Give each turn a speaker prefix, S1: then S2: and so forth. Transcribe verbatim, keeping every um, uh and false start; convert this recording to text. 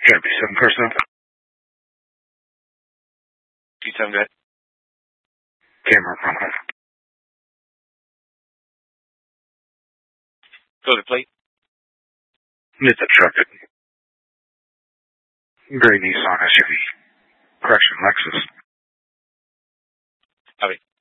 S1: Canopy seven person.
S2: Two seven, go ahead.
S1: Camera front.
S2: Go to the plate.
S1: It's a truck. Gray Nissan S U V. Correction, Lexus.
S2: Copy.